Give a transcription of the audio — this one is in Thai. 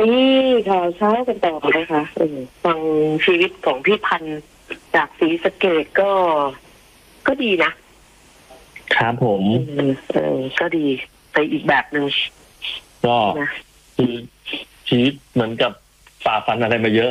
ที่ข่าวเช้ากันต่อนะคะฟังชีวิตของพี่พันธุ์จากศรีสะเกษก็ดีนะครับผมก็ดีไปอีกแบบหนึ่งก็นะคือชีวิตเหมือนกับฝ่าฟันอะไรมาเยอะ